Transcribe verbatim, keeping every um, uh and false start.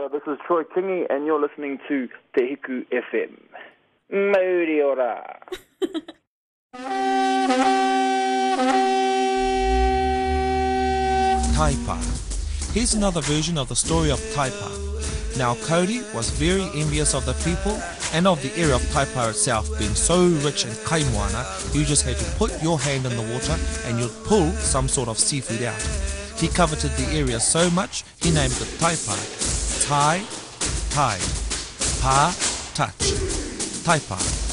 ora, this is Troy Kingi and you're listening to Te Hiku F M. Mauri ora. Taipa. Here's another version of the story of Taipa. Now Cody was very envious of the people and of the area of Taipa itself being so rich in kaimoana. You just had to put your hand in the water and you'd pull some sort of seafood out. He coveted the area so much he named it Taipa. Tai, tide. Pa, touch. Taipa.